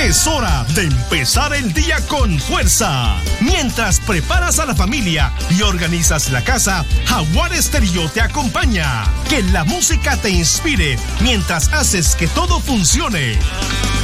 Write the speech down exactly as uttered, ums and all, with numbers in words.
Es hora de empezar el día con fuerza. Mientras preparas a la familia y organizas la casa, Jaguar Estéreo te acompaña. Que la música te inspire mientras haces que todo funcione.